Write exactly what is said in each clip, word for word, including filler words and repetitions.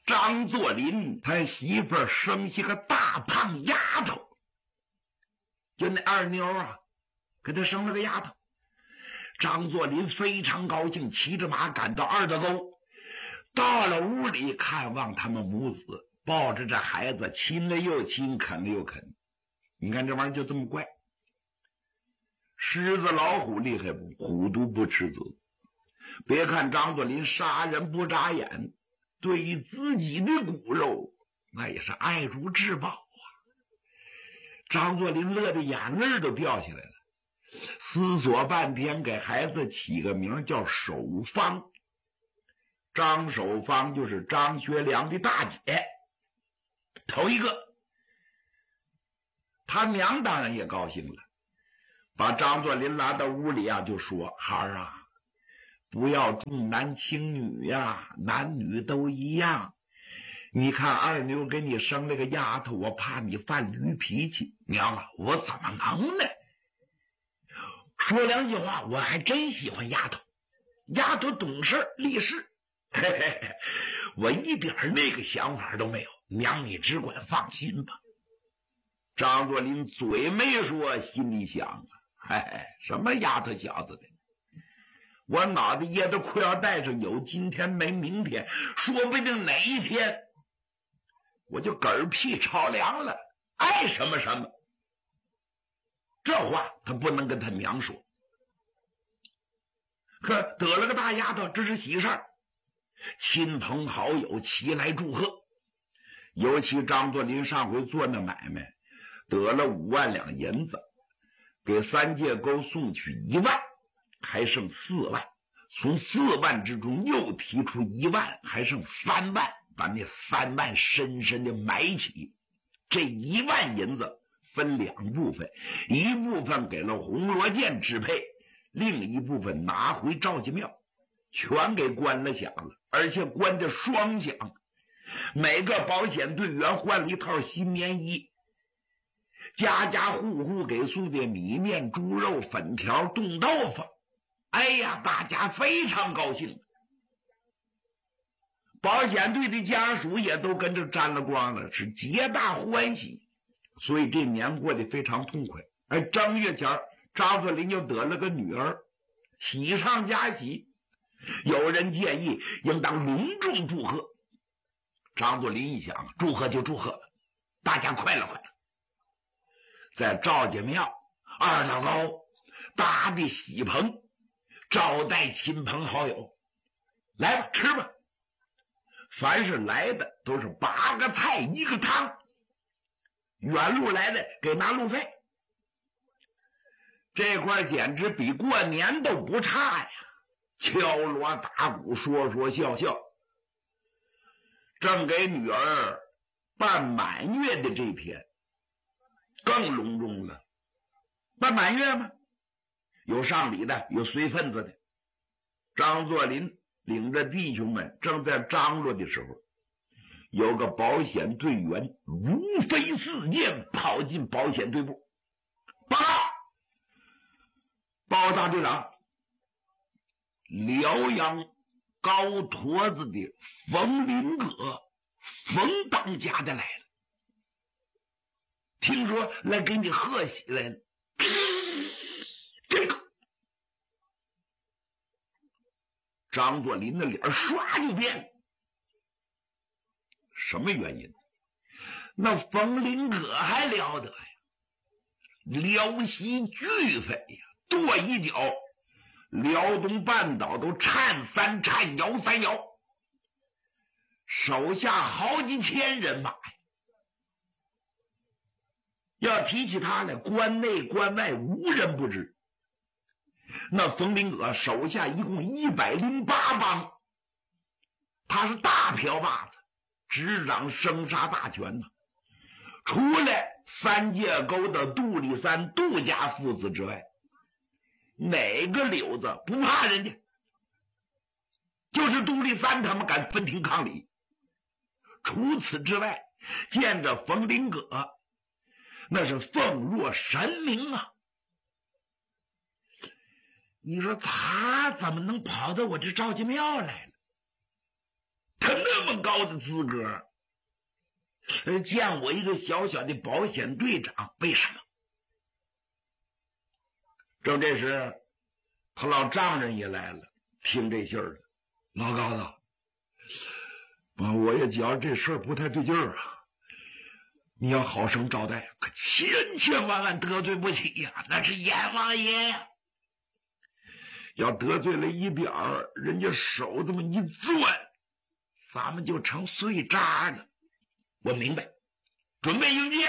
张作霖他媳妇儿生下个大胖丫头，就那二妞啊，给他生了个丫头。张作霖非常高兴，骑着马赶到二道沟，到了屋里看望他们母子，抱着这孩子亲了又亲，啃了又啃。你看这玩意儿就这么怪。狮子老虎厉害不？虎毒不吃子。别看张作霖杀人不眨眼，对于自己的骨肉那也是爱如至宝啊。张作霖乐得眼泪都掉下来了，思索半天，给孩子起个名叫守方。张守方就是张学良的大姐，头一个。他娘当然也高兴了，把张作霖拉到屋里啊，就说：“孩儿啊，不要重男轻女呀，男女都一样。你看二妞给你生了个丫头，我怕你犯驴脾气。娘啊，我怎么能呢？说良心话，我还真喜欢丫头，丫头懂事立事，嘿嘿嘿，我一点那个想法都没有。娘，你只管放心吧。”张作霖嘴没说，心里想啊，哎，什么丫头小子的，我脑袋掖着裤腰带上，有今天没明天，说不定哪一天我就嗝屁朝凉了，爱什么什么。这话他不能跟他娘说，可得了个大丫头，这是喜事儿，亲朋好友齐来祝贺。尤其张作霖上回做那买卖，得了五万两银子，给三界沟送去一万，还剩四万。从四万之中又提出一万，还剩三万，把那三万深深的埋起。这一万银子分两部分，一部分给了红罗剑支配，另一部分拿回赵家庙，全给关了响了，而且关的双响。每个保险队员换了一套新棉衣，家家户户给送的米面、猪肉、粉条、冻豆腐。哎呀，大家非常高兴，保险队的家属也都跟着沾了光了，是皆大欢喜。所以这年过得非常痛快。而正月前张作霖又得了个女儿，喜上加喜，有人建议应当隆重祝贺。张作霖一想，祝贺就祝贺了，大家快乐快乐。在赵家庙二道沟搭的喜棚，招待亲朋好友，来吧，吃吧。凡是来的都是八个菜一个汤，远路来的给拿路费。这块简直比过年都不差呀，敲锣打鼓，说说笑笑。正给女儿办满月的这天更隆重了。办满月吗？有上礼的，有随份子的。张作霖领着弟兄们正在张罗的时候，有个保险队员如飞似箭跑进保险队部。报告，报大队长，辽阳高坨子的冯林阁冯当家的来了，听说来给你贺喜来了。这个张作霖的脸唰就变了。什么原因？那冯林阁还了得呀，辽西巨匪呀，跺一脚辽东半岛都颤三颤，摇三摇，手下好几千人马呀。要提起他来，关内关外无人不知。那冯林阁手下一共一百零八帮，他是大瓢把子，执掌生杀大权呐。除了三界沟的杜立三杜家父子之外，哪个柳子不怕人家？就是杜立三他们敢分庭抗礼。除此之外，见着冯林阁那是奉若神明啊。你说他怎么能跑到我这赵家庙来了？他那这么高的资格，见我一个小小的保险队长，为什么？正这时，他老丈人也来了，听这信儿了。老高子，我也觉得这事儿不太对劲儿啊，你要好生招待，可千千万万得罪不起呀、啊，那是阎王爷呀。要得罪了一点儿，人家手这么一攥，咱们就成碎渣了。我明白，准备迎接。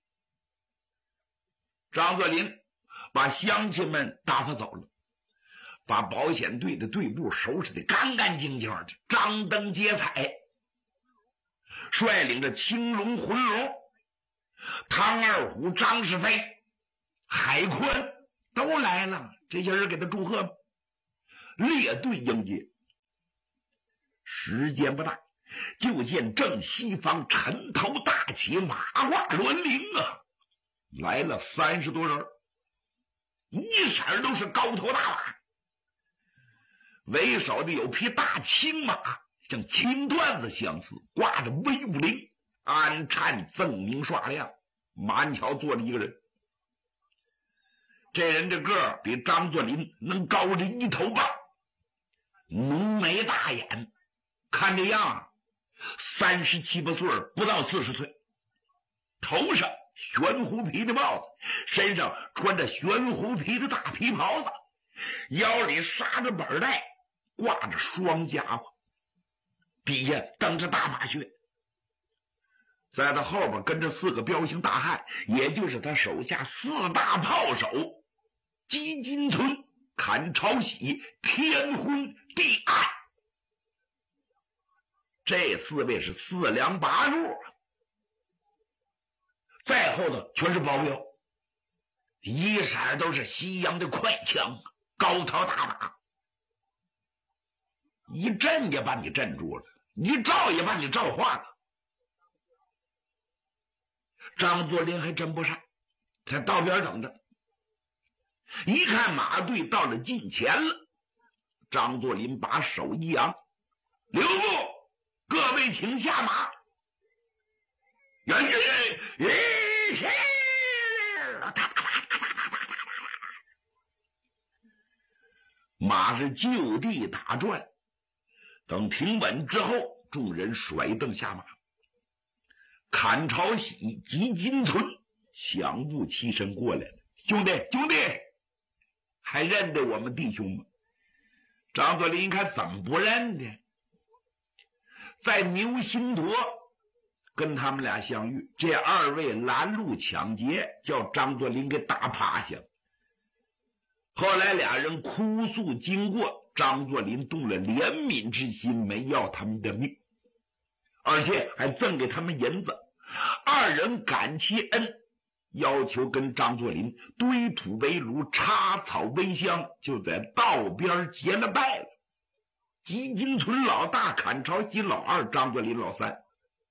张作霖把乡亲们打发走了，把保险队的队部收拾得干干净净的，张灯结彩，率领着青龙、浑龙、唐二虎、张世飞、海坤都来了，这些人给他祝贺，列队迎接。时间不大，就见正西方尘头大起，马化轮铃啊，来了三十多人，一色都是高头大马，为首的有匹大青马，像青缎子相似，挂着威武铃，鞍颤锃明刷亮，马桥坐着一个人。这人这个儿比张作霖能高着一头半，浓眉大眼，看这样三十七八岁，不到四十岁，头上玄狐皮的帽子，身上穿着玄狐皮的大皮袍子，腰里扎着板带，挂着双家伙，底下蹬着大马靴。在他后边跟着四个彪形大汉，也就是他手下四大炮手：姬金村、砍朝喜、天昏、地暗。这四位是四梁八柱，再后头全是保镖，一色都是西洋的快枪，高头大马，一震也把你震住了，一照也把你照化了。张作霖还真不善，他道边等着，一看马队到了近前了，张作霖把手一扬：“留步，各位请下马。”马是就地打转，等停稳之后，众人甩蹬下马。砍朝喜、吉金村抢步起身过来了：“兄弟，兄弟，还认得我们弟兄吗？”张作霖一看，怎么不认得？在牛心坨跟他们俩相遇，这二位拦路抢劫，叫张作霖给打趴下了。后来俩人哭诉经过，张作霖动了怜悯之心，没要他们的命，而且还赠给他们银子。二人感其恩，要求跟张作霖堆土为炉，插草为香，就在道边结了拜了。吉金村老大，砍朝喜老二，张作霖老三。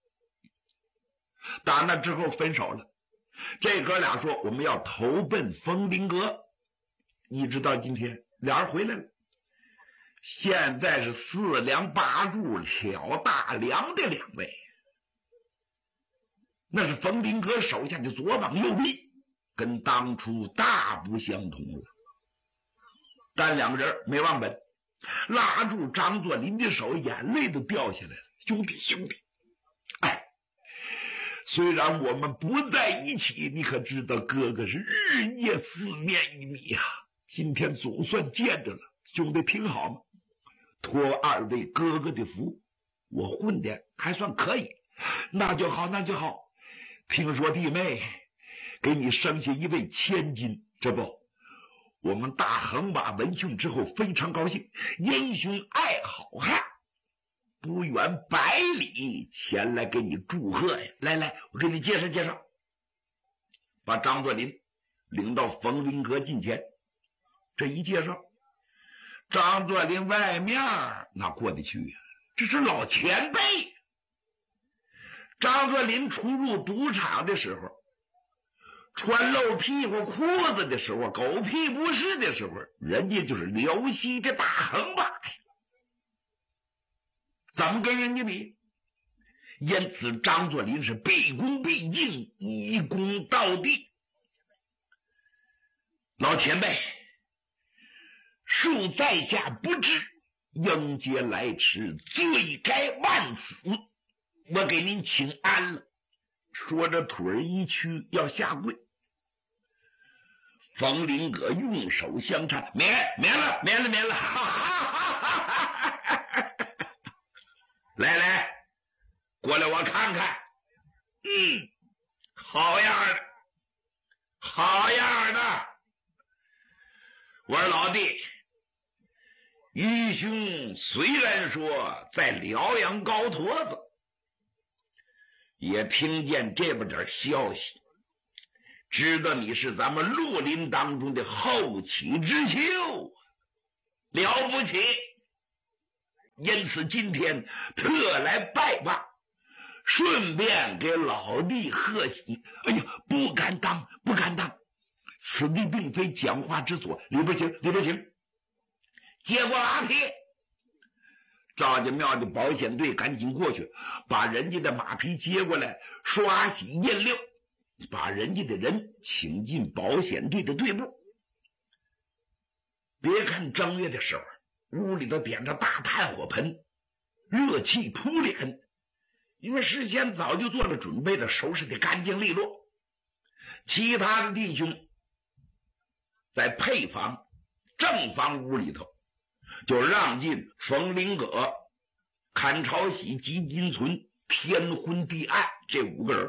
打那之后分手了，这哥俩说我们要投奔枫林阁，一直到今天俩人回来了。现在是四梁八柱挑大梁的两位，那是枫林阁手下的左膀右臂，跟当初大不相同了。但两个人没忘本，拉住张作霖的手，眼泪都掉下来了：“兄弟，兄弟，哎，虽然我们不在一起，你可知道哥哥是日夜思念于你呀、啊。今天总算见着了，兄弟挺好吗？托二位哥哥的福，我混的还算可以。那就好，那就好。听说弟妹给你生下一位千金，这不，我们大横马闻讯之后非常高兴，英雄爱好汉，不远百里前来给你祝贺呀！来来，我给你介绍介绍。”把张作霖领到枫林阁近前，这一介绍，张作霖外面哪过得去呀、啊？这是老前辈。张作霖出入赌场的时候，穿露屁股裤子的时候，狗屁不是的时候，人家就是辽西的大横把呀。怎么跟人家比？ 因此张作霖是毕恭毕敬，一躬到底。老前辈，恕在下不智，应节来迟，罪该万死，我给您请安了。说着腿儿一屈，要下跪。冯林阁用手相搀，免免了免了免了，哈哈哈哈哈！来来，过来我看看。嗯，好样的，好样的！我说老弟，愚兄虽然说在辽阳高坨子，也听见这么点消息，知道你是咱们绿林当中的后起之秀，了不起。因此今天特来拜望，顺便给老弟贺喜。哎呀，不敢当，不敢当，此地并非讲话之所，里边行，里边行。接过马匹，赵家庙的保险队赶紧过去，把人家的马匹接过来，刷洗印溜，把人家的人请进保险队的队部。别看正月的时候，屋里头点着大炭火盆，热气扑脸，因为事先早就做了准备的，收拾得干净利落。其他的弟兄在配房正房屋里头，就让进冯林阁、阚朝喜、吉金存、天昏地暗这五个人。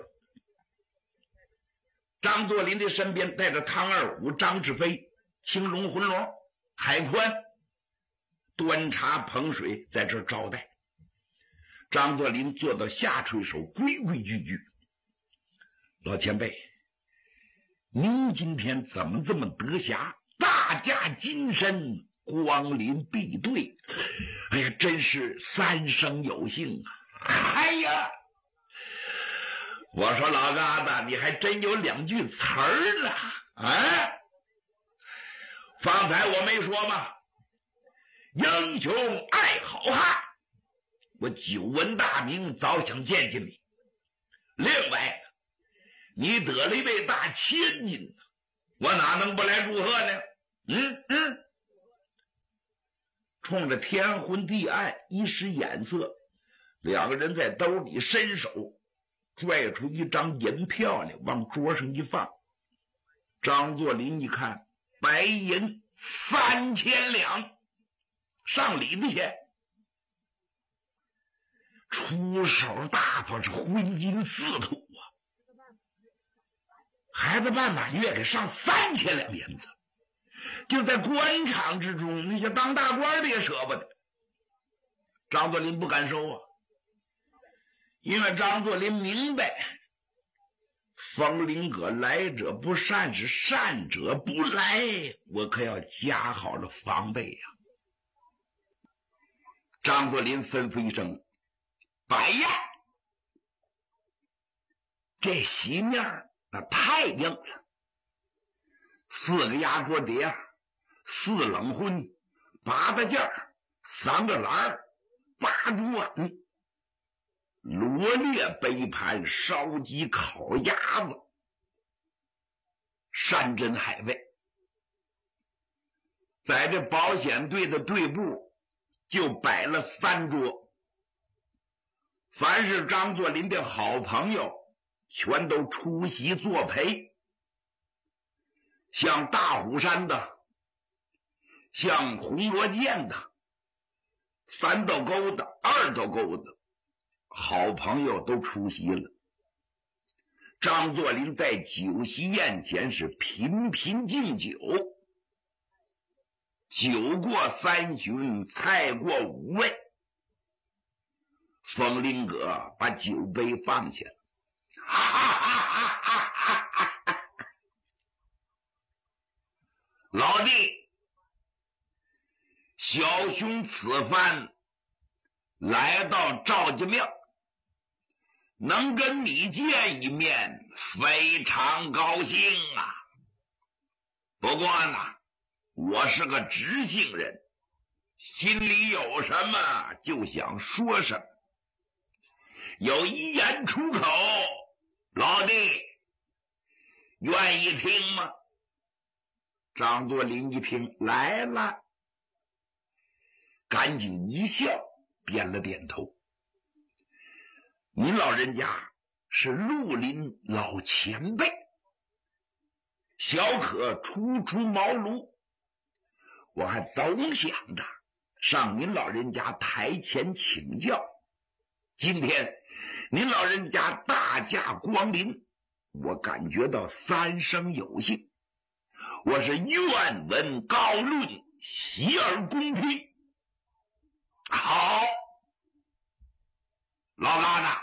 张作霖的身边带着汤二虎、张志飞、青龙、浑龙、海宽，端茶捧水在这招待。张作霖坐到下垂手，规规矩矩。老前辈，您今天怎么这么得暇，大驾金身，光临敝队？哎呀，真是三生有幸啊！哎呀，我说老疙瘩，你还真有两句词儿呢啊！方才我没说吗？英雄爱好汉，我久闻大名，早想见见你。另外，你得了一位大千金，我哪能不来祝贺呢？嗯嗯。冲着天昏地暗一使眼色，两个人在兜里伸手拽出一张银票来，往桌上一放。张作霖一看，白银三千两，上礼的钱。出手大方，是挥金似土啊！孩子半满月给上三千两银子，就在官场之中，那些当大官的也舍不得。张作霖不敢收啊，因为张作霖明白，冯林阁来者不善，是善者不来，我可要加好了防备呀、啊。张作霖吩咐一声：“摆宴。”这席面那太硬了，四个压锅碟，四冷荤，八大件，三个篮，八桌碗，罗列杯盘，烧鸡烤鸭子，山珍海味。在这保险队的队部就摆了三桌，凡是张作霖的好朋友全都出席作陪，像大虎山的，像红罗涧的，三道沟的，二道沟的好朋友都出席了。张作霖在酒席宴前是频频敬酒，酒过三巡，菜过五味。冯林阁把酒杯放下了，哈哈哈哈哈哈！老弟，小兄此番来到赵家庙，能跟你见一面，非常高兴啊。不过呢，我是个直性人，心里有什么就想说什么。 有一言出口，老弟愿意听吗？张作霖一听来了，赶紧一笑，点了点头。您老人家是绿林老前辈，小可初出茅庐，我还总想着上您老人家台前请教。今天您老人家大驾光临，我感觉到三生有幸，我是愿闻高论，洗耳恭听。好，老疙瘩，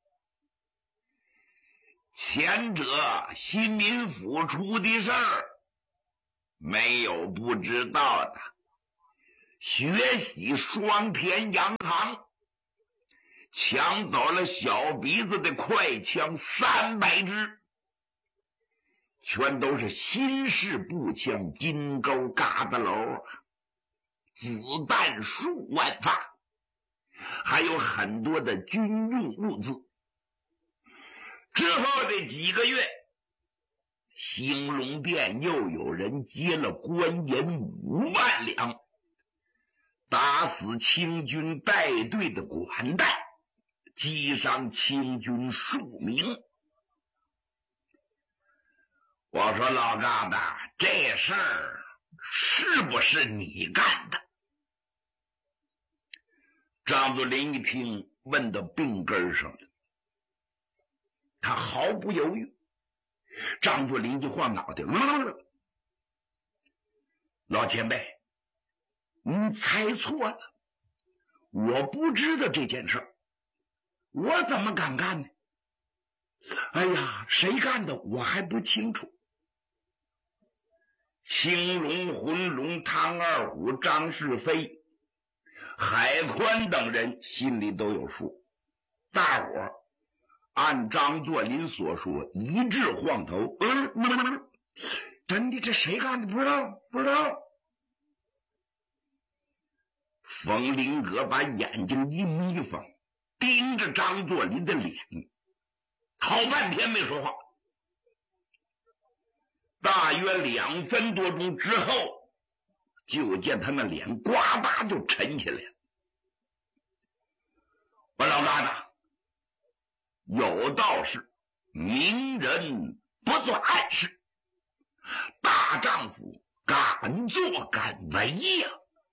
前者新民府出的事儿，没有不知道的。学习双田洋行，抢走了小鼻子的快枪三百支，全都是新式步枪，金钩疙瘩篓，子弹数万发，还有很多的军用物资。之后的几个月，兴隆殿又有人接了官银五万两，打死清军带队的管带，击伤清军数名。我说老疙瘩，这事儿是不是你干的？张作霖一听，问到病根上了，他毫不犹豫。张作霖就晃脑袋，嗯、老前辈，你猜错了，我不知道这件事儿，我怎么敢干呢？哎呀，谁干的我还不清楚。青龙、浑龙、汤二虎、张世飞、海宽等人心里都有数，大伙儿按张作霖所说一致晃头，嗯，嗯真的，这谁干的不知道，不知道。冯林阁把眼睛一眯缝，盯着张作霖的脸，好半天没说话。大约两分多钟之后，就见他那脸呱嗒就沉起来了。我老疙瘩，有道是明人不做暗事，大丈夫敢作敢为呀！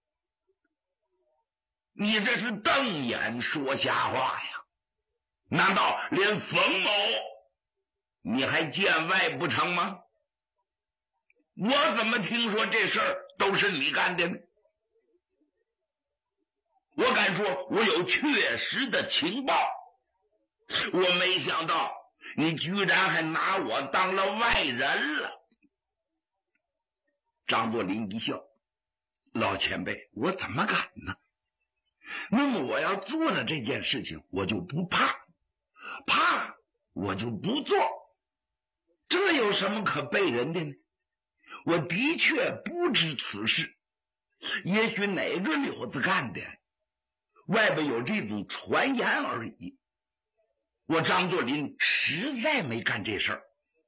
你这是瞪眼说瞎话呀？难道连冯某你还见外不成吗？我怎么听说这事儿都是你干的呢？我敢说我有确实的情报，我没想到你居然还拿我当了外人了。张作霖一笑，老前辈，我怎么敢呢？那么我要做了这件事情，我就不怕，怕我就不做，这有什么可背人的呢？我的确不知此事，也许哪个柳子干的，外边有这种传言而已。我张作霖实在没干这事儿。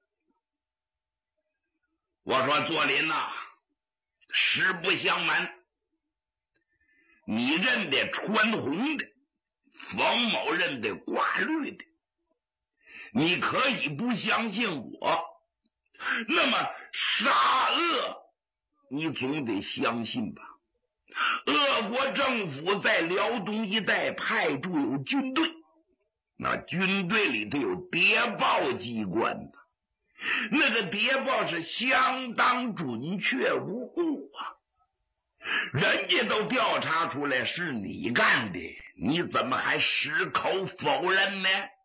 我说作霖呐、啊，实不相瞒，你认得穿红的，冯某认得挂绿的，你可以不相信我，那么沙俄你总得相信吧？俄国政府在辽东一带派驻有军队，那军队里头有谍报机关的，那个谍报是相当准确无误啊，人家都调查出来是你干的，你怎么还矢口否认呢？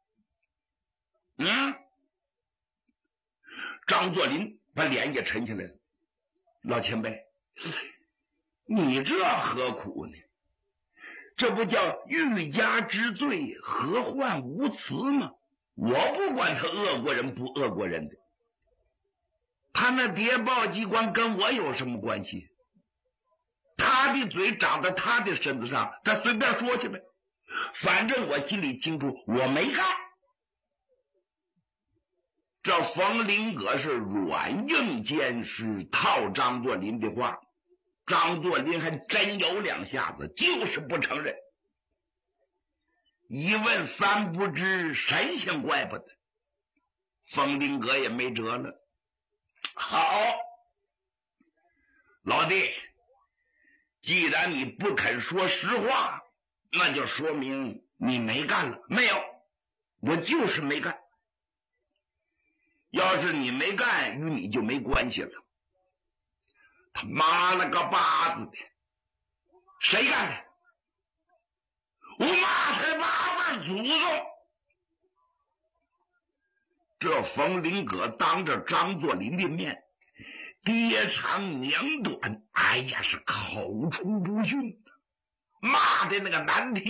嗯，张作霖把脸也沉下来了。老前辈，你这何苦呢？这不叫欲加之罪，何患无辞吗？我不管他恶国人不恶国人的，他那谍报机关跟我有什么关系？他的嘴长在他的身子上，他随便说去呗。 反正我心里清楚，我没干。这冯林阁是软硬兼施，套张作霖的话，张作霖还真有两下子，就是不承认。一问三不知，神仙怪不得。冯林阁也没辙了。好，老弟，既然你不肯说实话，那就说明你没干了。没有，我就是没干。要是你没干，与你就没关系了。他妈了个巴子的，谁干的？我骂他八辈祖宗！这冯林阁当着张作霖的面，爹长娘短，哎呀，是口出不逊，骂的那个难听。